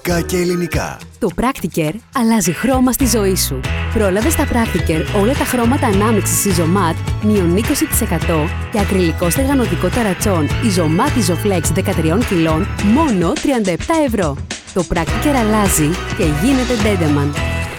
Οικονομικά και ελληνικά. Το Practicare αλλάζει χρώμα στη ζωή σου. Πρόλαβες στα Practicare όλα τα χρώματα ανάμειξης Isomat μείον 20% και ακριλικό στεγανωτικό ταρατσόν Isomat Isoflex 13 κιλών μόνο 37 ευρώ. Το Practicare αλλάζει και γίνεται Dendeman.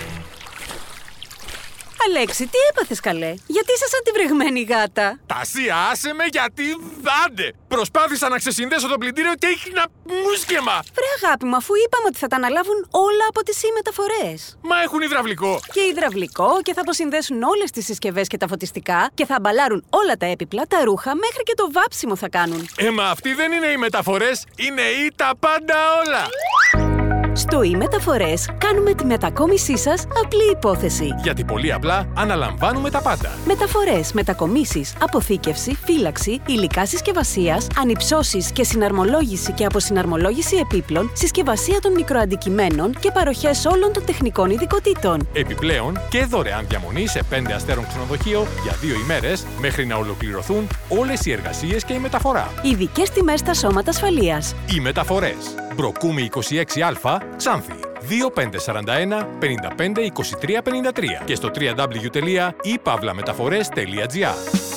Αλέξη, τι έπαθες καλέ? Γιατί είσαι σαν τη βρεγμένη γάτα? Τάση, άσε με γιατί δάντε! Προσπάθησα να ξεσυνδέσω το πλυντήριο και έχει ένα μουσκεμα! Βρε αγάπη μου, αφού είπαμε ότι θα τα αναλάβουν όλα από τις μεταφορές. Μα έχουν υδραυλικό! Και υδραυλικό και θα αποσυνδέσουν όλες τις συσκευές και τα φωτιστικά και θα αμπαλάρουν όλα τα έπιπλα, τα ρούχα, μέχρι και το βάψιμο θα κάνουν. Μα αυτοί δεν είναι οι μεταφορές, είναι οι τα πάντα όλα! Στο e-μεταφορές κάνουμε τη μετακόμισή σας απλή υπόθεση. Γιατί πολύ απλά αναλαμβάνουμε τα πάντα. Μεταφορές, μετακομίσεις, αποθήκευση, φύλαξη, υλικά συσκευασίας, ανυψώσεις και συναρμολόγηση και αποσυναρμολόγηση επίπλων, συσκευασία των μικροαντικειμένων και παροχές όλων των τεχνικών ειδικοτήτων. Επιπλέον και δωρεάν διαμονή σε 5 αστέρων ξενοδοχείο για 2 ημέρες μέχρι να ολοκληρωθούν όλες οι εργασίες και η μεταφορά. Ειδικές τιμές στα σώματα ασφαλείας. Οι μεταφορές. Μπροκούμη 26α, Ξάνθη. 2541 55 23 53 και στο www.ipavlametaphores.gr.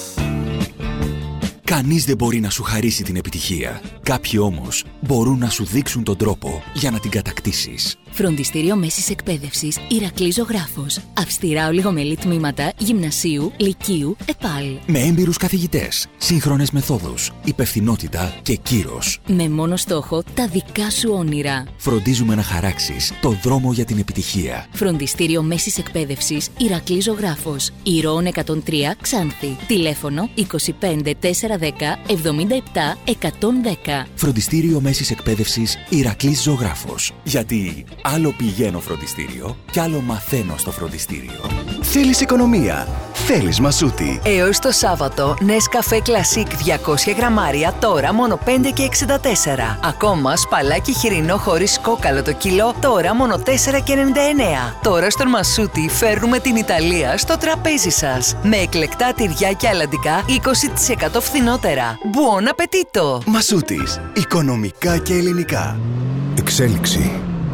Κανείς δεν μπορεί να σου χαρίσει την επιτυχία. Κάποιοι όμως μπορούν να σου δείξουν τον τρόπο για να την κατακτήσεις. Φροντιστήριο Μέσης Εκπαίδευσης Ηρακλής Ζωγράφος. Αυστηρά ολιγομελή τμήματα γυμνασίου, λυκείου, ΕΠΑΛ. Με έμπειρους καθηγητές, σύγχρονες μεθόδους, υπευθυνότητα και κύρος. Με μόνο στόχο τα δικά σου όνειρα. Φροντίζουμε να χαράξεις το δρόμο για την επιτυχία. Φροντιστήριο Μέσης Εκπαίδευσης Ηρακλής Ζωγράφος. Ηρώων 103 Ξάνθη. Τηλέφωνο 25 410 77 110. Φροντιστήριο Μέσης Εκπαίδευσης Ηρακλής Ζωγράφος. Γιατί άλλο πηγαίνω φροντιστήριο κι άλλο μαθαίνω στο φροντιστήριο. Θέλεις οικονομία? Θέλεις Μασούτη? Έως το Σάββατο, Nescafé Classic 200 γραμμάρια τώρα μόνο 5 και 64. Ακόμα σπαλάκι χοιρινό χωρίς κόκαλο το κιλό τώρα μόνο 4 και 99. Τώρα στον Μασούτη φέρνουμε την Ιταλία στο τραπέζι σας. Με εκλεκτά τυριά και αλαντικά 20% φθηνότερα. Buon appetito! Μασούτης. Οικονομικά και ελληνικά. Εξέλιξη.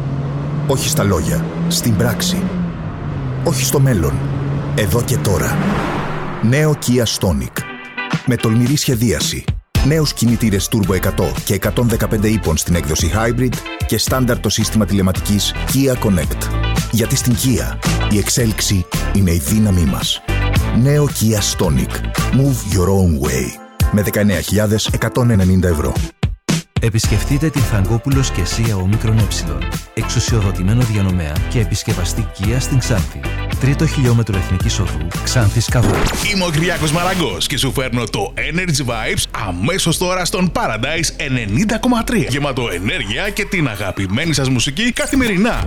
Όχι στα λόγια, στην πράξη. Όχι στο μέλλον, εδώ και τώρα. Νέο Kia Stonic. Με τολμηρή σχεδίαση. Νέους κινητήρες Turbo 100 και 115 ύπων στην έκδοση Hybrid και στάνταρ το σύστημα τηλεματικής Kia Connect. Γιατί στην Kia η εξέλιξη είναι η δύναμή μας. Νέο Kia Stonic. Move your own way. Με 19.190 ευρώ. Επισκεφτείτε την Θαγκόπουλος και Σία Ομίκρον Ε, εξουσιοδοτημένο διανομέα και επισκευαστή Kia στην Ξάνθη. Τρίτο χιλιόμετρο Εθνικής Οδού, Ξάνθης Καβού. Είμαι ο Κυριάκος Μαραγκός και σου φέρνω το Energy Vibes αμέσως τώρα στον Paradise 90,3. Γεμάτο ενέργεια και την αγαπημένη σας μουσική καθημερινά.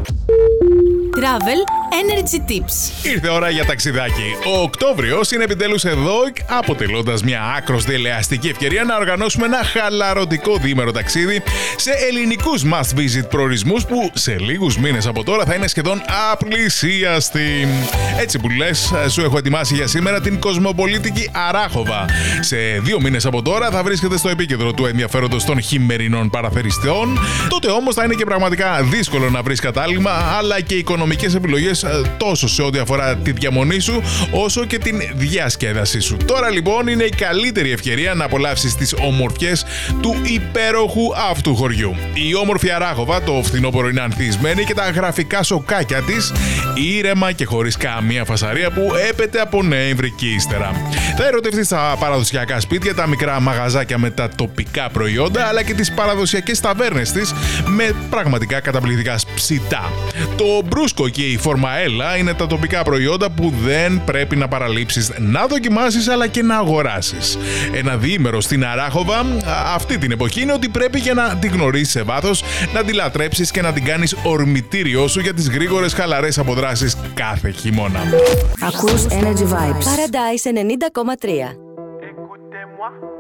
Travel Energy Tips. Ήρθε ώρα για ταξιδάκι. Ο Οκτώβριος είναι επιτέλους εδώ, αποτελώντας μια άκρως δελεαστική ευκαιρία να οργανώσουμε ένα χαλαρωτικό διήμερο ταξίδι σε ελληνικούς must visit προορισμούς που σε λίγους μήνες από τώρα θα είναι σχεδόν απλησίαστοι. Έτσι που λες, σου έχω ετοιμάσει για σήμερα την κοσμοπολίτικη Αράχοβα. Σε 2 μήνες από τώρα θα βρίσκεται στο επίκεντρο του ενδιαφέροντος των χειμερινών παραθεριστών. Τότε όμως θα είναι και πραγματικά δύσκολο να βρεις κατάλημα, αλλά και οικονομικές επιλογές τόσο σε ό,τι αφορά τη διαμονή σου, όσο και την διασκέδασή σου. Τώρα λοιπόν είναι η καλύτερη ευκαιρία να απολαύσεις τις ομορφιές του υπέροχου αυτού χωριού. Η όμορφη Αράχοβα το φθινόπωρο είναι ανθισμένη και τα γραφικά σοκάκια της ήρεμα και χωρίς καμία φασαρία που έπεται από Νοέμβρη και ύστερα. Θα ερωτευτείς τα παραδοσιακά σπίτια, τα μικρά μαγαζάκια με τα τοπικά προϊόντα, αλλά και τις παραδοσιακές ταβέρνες της με πραγματικά καταπληκτικά ψητά. Το μπρούσκο και η φορμαέλα είναι τα τοπικά προϊόντα που δεν πρέπει να παραλείψεις να δοκιμάσεις αλλά και να αγοράσεις. Ένα διήμερο στην Αράχοβα αυτή την εποχή είναι ότι πρέπει για να την γνωρίσεις σε βάθος, να τη λατρέψεις και να την κάνεις ορμητήριό σου για τις γρήγορες χαλαρές αποδράσεις κάθε χειμώνα. Ακούς Energy Vibes. Paradise 90,3.